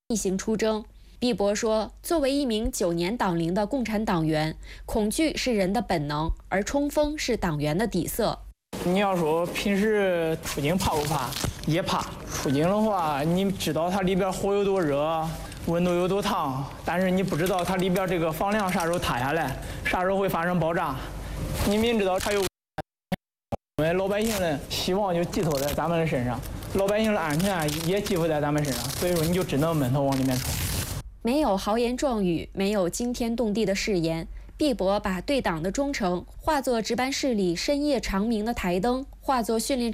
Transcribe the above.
逆行出征。毕博说，作为一名9年党龄的共产党员，恐惧是人的本能，而冲锋是党员的底色。 你要说平时出警怕不怕？也怕。出警的话，你知道它里边火有多热，温度有多烫，但是你不知道它里边这个房梁啥时候塌下来，啥时候会发生爆炸。你明知道它有，我们老百姓的希望就寄托在咱们的身上，老百姓的安全也寄托在咱们身上，所以说你就只能闷头往里面冲。 没有豪言壮语，没有惊天动地的誓言，毕博把对党的忠诚化作值班室里深夜长明的台灯，化作训练